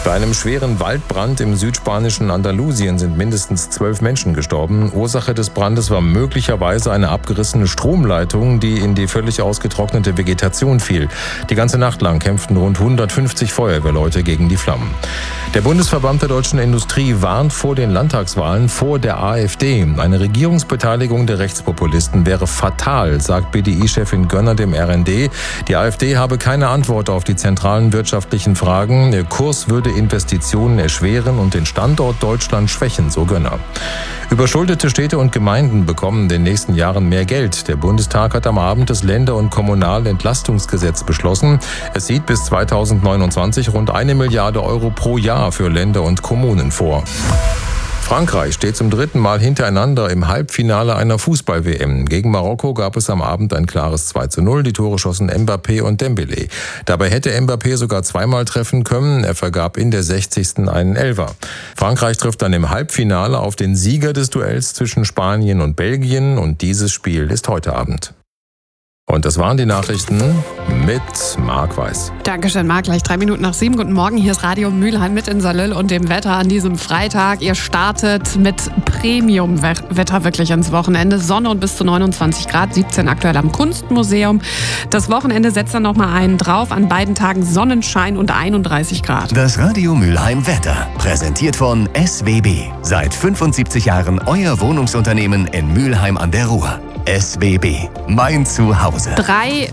Bei einem schweren Waldbrand im südspanischen Andalusien sind mindestens 12 Menschen gestorben. Ursache des Brandes war möglicherweise eine abgerissene Stromleitung, die in die völlig ausgetrocknete Vegetation fiel. Die ganze Nacht lang kämpften rund 150 Feuerwehrleute gegen die Flammen. Der Bundesverband der deutschen Industrie warnt vor den Landtagswahlen vor der AfD. Eine Regierungsbeteiligung der Rechtspopulisten wäre fatal, sagt BDI-Chefin Gönner dem RND. Die AfD habe keine Antwort auf die zentralen wirtschaftlichen Fragen. Der Kurs würde Investitionen erschweren und den Standort Deutschland schwächen, so Gönner. Überschuldete Städte und Gemeinden bekommen in den nächsten Jahren mehr Geld. Der Bundestag hat am Abend das Länder- und Kommunalentlastungsgesetz beschlossen. Es sieht bis 2029 rund 1 Milliarde Euro pro Jahr für Länder und Kommunen vor. Frankreich steht zum 3. Mal hintereinander im Halbfinale einer Fußball-WM. Gegen Marokko gab es am Abend ein klares 2:0. Die Tore schossen Mbappé und Dembélé. Dabei hätte Mbappé sogar zweimal treffen können. Er vergab in der 60. einen Elfer. Frankreich trifft dann im Halbfinale auf den Sieger des Duells zwischen Spanien und Belgien. Und dieses Spiel ist heute Abend. Und das waren die Nachrichten mit Marc Weiß. Dankeschön, Marc. Gleich 7:03. Guten Morgen. Hier ist Radio Mülheim mit in Salil und dem Wetter an diesem Freitag. Ihr startet mit Premium-Wetter wirklich ins Wochenende. Sonne und bis zu 29 Grad, 17 aktuell am Kunstmuseum. Das Wochenende setzt dann nochmal einen drauf. An beiden Tagen Sonnenschein und 31 Grad. Das Radio Mülheim Wetter. Präsentiert von SWB. Seit 75 Jahren euer Wohnungsunternehmen in Mülheim an der Ruhr. SWB. Mein Zuhause. 3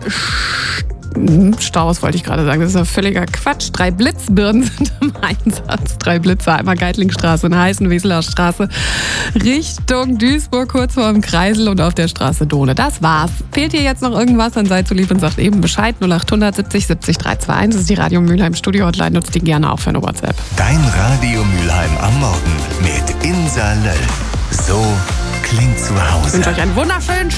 Staus wollte ich gerade sagen, das ist ja völliger Quatsch. 3 Blitzbirnen sind im Einsatz. 3 Blitze, einmal Geitlingstraße und Heißen-Weseler Straße Richtung Duisburg, kurz vor dem Kreisel und auf der Straße Dohne. Das war's. Fehlt dir jetzt noch irgendwas, dann seid so lieb und sagt eben Bescheid. 0800 70 70 321. Das ist die Radio Mülheim Studio-Hotline. Nutzt die gerne auch für eine WhatsApp. Dein Radio Mülheim am Morgen mit Insa Löll. So klingt zu Hause. Ich wünsche euch einen wunderschönen